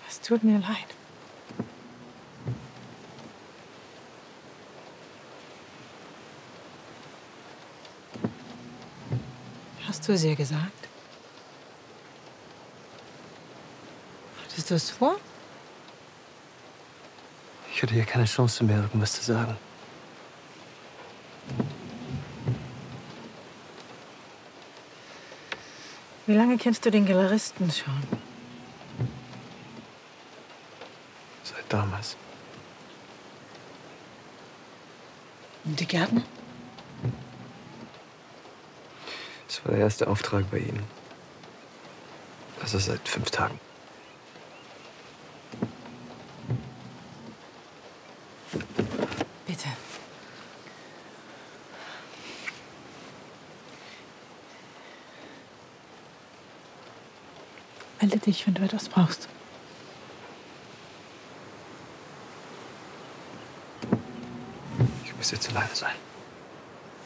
Es tut mir leid. Hast du es ihr gesagt? Hattest du es vor? Ich hatte hier keine Chance mehr, irgendwas zu sagen. Wie lange kennst du den Galeristen schon? Seit damals. Und die Gärtner? Das war der erste Auftrag bei Ihnen. Also seit 5 Tagen. Bitte. Melde dich, wenn du etwas brauchst. Ich muss jetzt alleine sein.